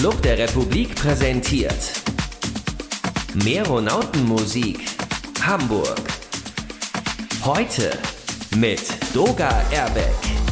Club der Republik präsentiert Meronautenmusik Hamburg. Heute mit Doga Erbeck.